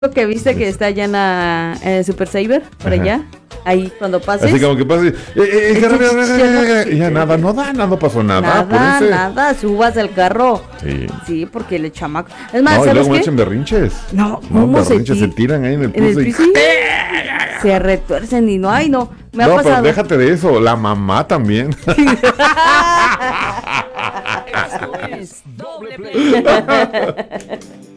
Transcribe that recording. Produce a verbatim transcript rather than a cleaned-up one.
que viste que está allá en la eh, Super Saver, por Ajá. allá, ahí cuando pases. Así como que pasa y, eh, eh, Es carro, que- carro, carro, carro, y ya nada, no da, nada, no pasó nada. Nada, apúrense. nada, subas al carro. Sí. Sí, porque el chamaco. Es más, No, y ¿sabes luego me qué? echan berrinches. No, No, ¿cómo se berrinches, se ti- tiran ahí en el En el piso y... piso y se retuercen y no, ay no, me ha No, pasado. pero déjate de eso, la mamá también. Esto es Doble Play.